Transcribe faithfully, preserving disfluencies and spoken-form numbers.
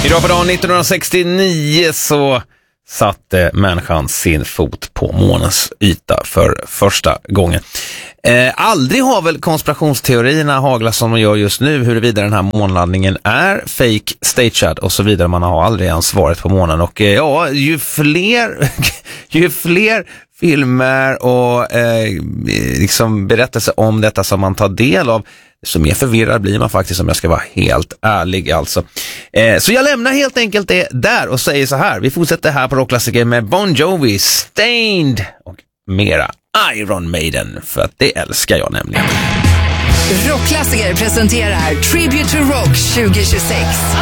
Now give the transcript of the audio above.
Idag på dagen nittonhundrasextionio så satte människan sin fot på månens yta för första gången. Eh, aldrig har väl konspirationsteorierna haglat som de gör just nu, huruvida den här månlandningen är fake, stagead och så vidare. Man har aldrig ens varit på månen. Och eh, ja, ju fler, ju fler filmer och eh, liksom berättelser om detta som man tar del av, så mer förvirrad blir man faktiskt, om jag ska vara helt ärlig alltså. Eh, så jag lämnar helt enkelt det där och säger så här. Vi fortsätter här på Rockklassiker med Bon Jovi, Stained och mera Iron Maiden, för att det älskar jag nämligen. Rockklassiker presenterar Tribute to Rock tjugo tjugosex.